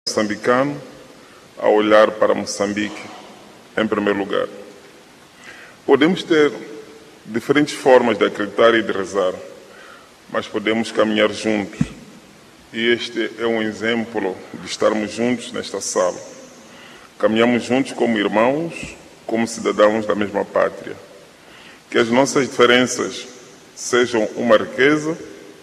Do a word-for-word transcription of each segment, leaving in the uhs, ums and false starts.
moçambicano a olhar para Moçambique em primeiro lugar. Podemos ter diferentes formas de acreditar e de rezar, mas podemos caminhar juntos. E este é um exemplo de estarmos juntos nesta sala. Caminhamos juntos como irmãos, como cidadãos da mesma pátria. Que as nossas diferenças sejam uma riqueza,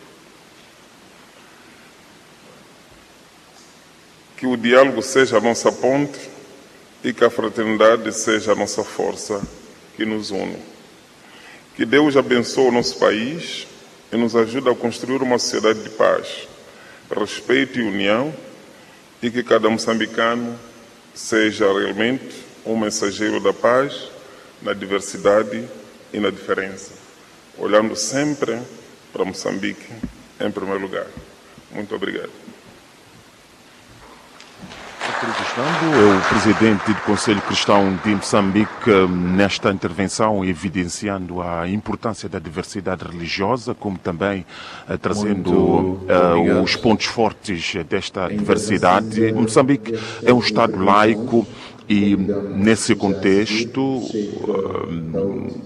que o diálogo seja a nossa ponte e que a fraternidade seja a nossa força que nos une. Que Deus abençoe o nosso país e nos ajude a construir uma sociedade de paz, respeito e união, e que cada moçambicano seja realmente um mensageiro da paz na diversidade e na diferença, olhando sempre para Moçambique em primeiro lugar. Muito obrigado. Rodrigues Dambo é o presidente do Conselho Cristão de Moçambique, nesta intervenção evidenciando a importância da diversidade religiosa, como também uh, trazendo uh, os pontos fortes desta diversidade. Moçambique é um Estado laico e, nesse contexto, uh,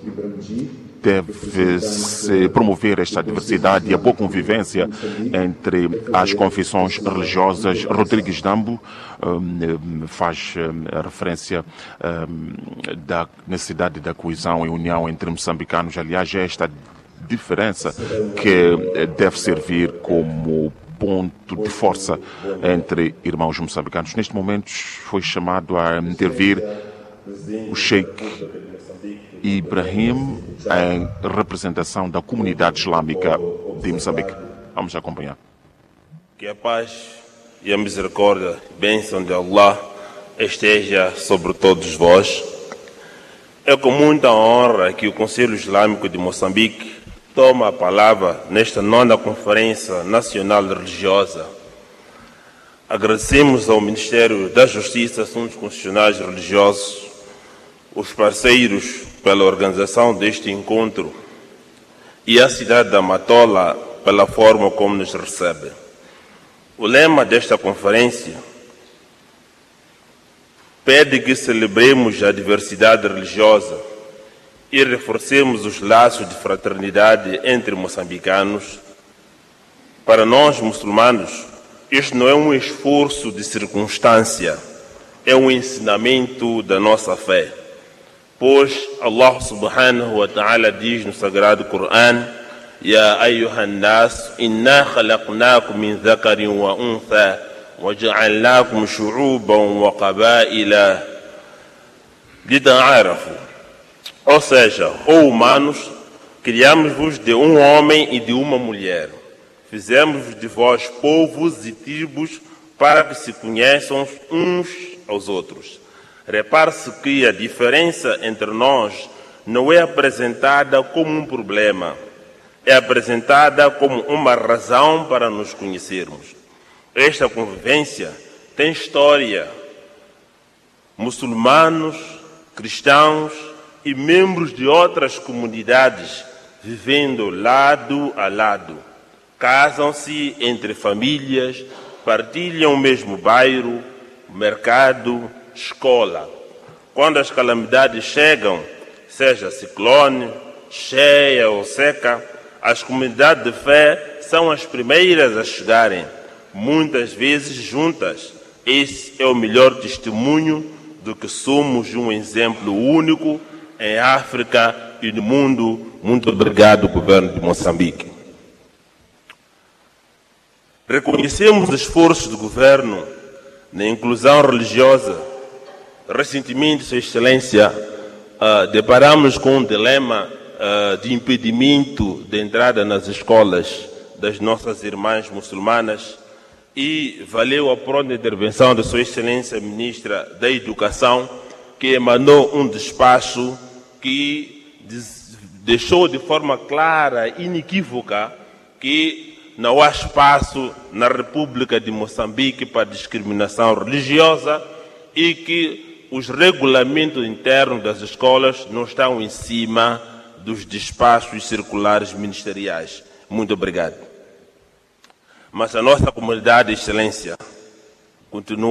deve-se promover esta diversidade e a boa convivência entre as confissões religiosas. Rodrigues Dambo um, faz um, referência um, da necessidade da coesão e união entre moçambicanos. Aliás, é esta diferença que deve servir como ponto de força entre irmãos moçambicanos. Neste momento foi chamado a intervir o Sheikh Ibrahim em representação da comunidade islâmica de Moçambique. Vamos acompanhar. Que a paz e a misericórdia, bênção de Allah esteja sobre todos vós. É com muita honra que o Conselho Islâmico de Moçambique toma a palavra nesta nona Conferência Nacional Religiosa. Agradecemos ao Ministério da Justiça, Assuntos Constitucionais e Religiosos, os parceiros pela organização deste encontro e a cidade da Matola pela forma como nos recebe. O lema desta conferência pede que celebremos a diversidade religiosa e reforcemos os laços de fraternidade entre moçambicanos. Para nós, muçulmanos, este não é um esforço de circunstância, é um ensinamento da nossa fé. Pois Allah subhanahu wa ta'ala diz no Sagrado Coran: Ya ayyuhan nas, inna khalaqnakum min dhakarin wa untha, wa ja'alnakum shu'uban wa qabaila lita'arafu. Ou seja, ó humanos, criamos-vos de um homem e de uma mulher. Fizemos de vós povos e tribos para que se conheçam uns aos outros. Repare-se que a diferença entre nós não é apresentada como um problema, é apresentada como uma razão para nos conhecermos. Esta convivência tem história. Muçulmanos, cristãos e membros de outras comunidades vivendo lado a lado. Casam-se entre famílias, partilham o mesmo bairro, mercado, escola. Quando as calamidades chegam, seja ciclone, cheia ou seca, as comunidades de fé são as primeiras a chegarem, muitas vezes juntas. Esse é o melhor testemunho do que somos um exemplo único em África e no mundo. Muito obrigado, governo de Moçambique. Reconhecemos os esforços do governo na inclusão religiosa. Recentemente, Sua Excelência, uh, deparamos com um dilema uh, de impedimento de entrada nas escolas das nossas irmãs muçulmanas e valeu a pronta intervenção de Sua Excelência Ministra da Educação, que emanou um despacho que deixou de forma clara e inequívoca que não há espaço na República de Moçambique para discriminação religiosa e que os regulamentos internos das escolas não estão em cima dos despachos circulares ministeriais. Muito obrigado. Mas a nossa comunidade, Excelência, continua